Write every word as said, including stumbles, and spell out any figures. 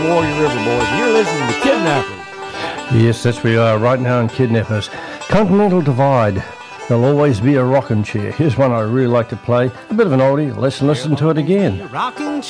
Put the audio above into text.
Warrior River, boys. You're listening to Kidnappers. Yes, that's where we are right now in Kidnappers. Continental Divide. There'll always be a rocking chair. Here's one I really like to play. A bit of an oldie. Let's listen to it again. Rocking chair.